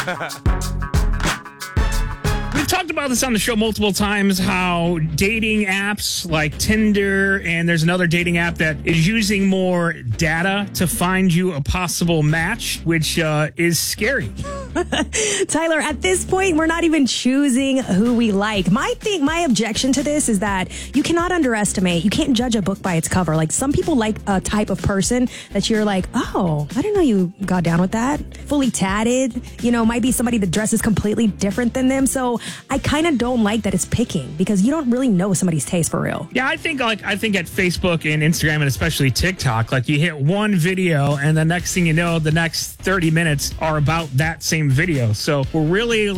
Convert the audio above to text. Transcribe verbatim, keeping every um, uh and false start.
We've talked about this on the show multiple times, how dating apps like Tinder, and there's another dating app that is using more data to find you a possible match, which uh, is scary. Tyler, at this point, we're not even choosing who we like. My thing, my objection to this is that you cannot underestimate, you can't judge a book by its cover. Like, some people like a type of person that you're like, oh, I didn't know you got down with that. Fully tatted, you know, might be somebody that dresses completely different than them. So I kind of don't like that it's picking, because you don't really know somebody's taste for real. Yeah, I think like I think at Facebook and Instagram and especially TikTok, like you hit one video and the next thing you know, the next thirty minutes are about that same video. So we're really